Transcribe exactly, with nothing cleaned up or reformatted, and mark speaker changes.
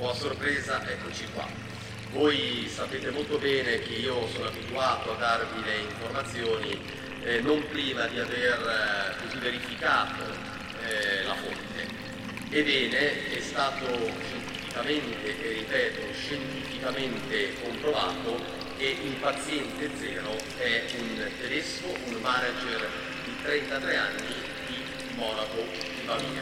Speaker 1: po' a sorpresa, eccoci qua. Voi sapete molto bene che io sono abituato a darvi le informazioni eh, non prima di aver eh, così verificato eh, la fonte. Ebbene, è stato scientificamente, e ripeto, scientificamente comprovato che il paziente zero è un tedesco, un manager di trentatré anni di Monaco, di Baviera.